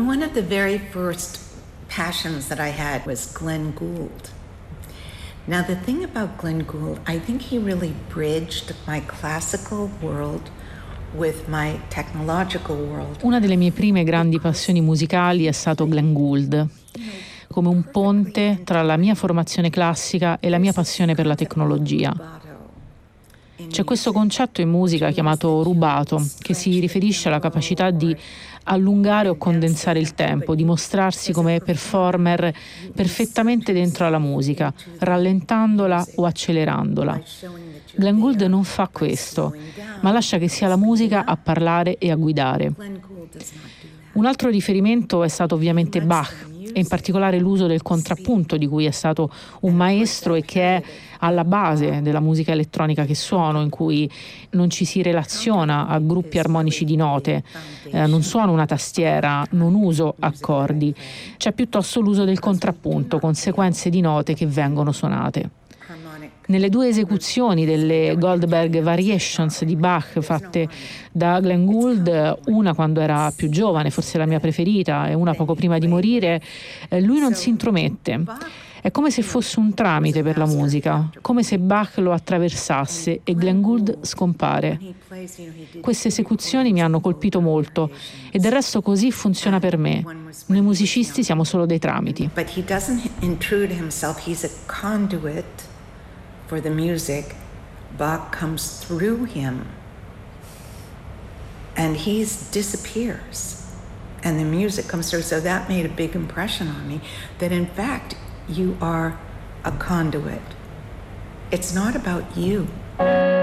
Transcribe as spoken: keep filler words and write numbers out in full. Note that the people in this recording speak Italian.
one of the very first passions that I had was Glenn Gould. Now, the thing about Glenn Gould, I think he really bridged my classical world with my technological world. Una delle mie prime grandi passioni musicali è stato Glenn Gould, come un ponte tra la mia formazione classica e la mia passione per la tecnologia. C'è questo concetto in musica chiamato rubato, che si riferisce alla capacità di allungare o condensare il tempo, di mostrarsi come performer perfettamente dentro alla musica, rallentandola o accelerandola. Glenn Gould non fa questo, ma lascia che sia la musica a parlare e a guidare. Un altro riferimento è stato ovviamente Bach, e in particolare l'uso del contrappunto, di cui è stato un maestro e che è alla base della musica elettronica che suono, in cui non ci si relaziona a gruppi armonici di note, eh, non suono una tastiera, non uso accordi, c'è piuttosto l'uso del contrappunto con sequenze di note che vengono suonate. Nelle due esecuzioni delle Goldberg Variations di Bach fatte da Glenn Gould, una quando era più giovane, forse la mia preferita, e una poco prima di morire, lui non si intromette. È come se fosse un tramite per la musica, come se Bach lo attraversasse e Glenn Gould scompare. Queste esecuzioni mi hanno colpito molto e del resto così funziona per me. Noi musicisti siamo solo dei tramiti. But he doesn't intrude himself, he's a conduit for the music. Bach comes through him and he disappears and the music comes through. So that made a big impression on me, that in fact you are a conduit. It's not about you.